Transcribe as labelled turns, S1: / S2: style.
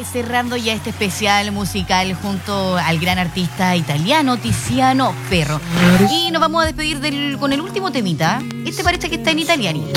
S1: cerrando ya este especial musical junto al gran artista italiano Tiziano Ferro. Y nos vamos a despedir con el último temita. Este parece que está en italiano.